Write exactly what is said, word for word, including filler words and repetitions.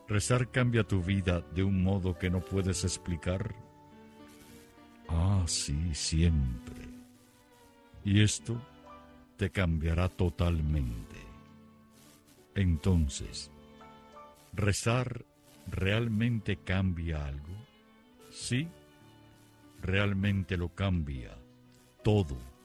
¿Rezar cambia tu vida de un modo que no puedes explicar? Ah, sí, siempre. Y esto te cambiará totalmente. Entonces, ¿rezar realmente cambia algo? Sí, realmente lo cambia todo.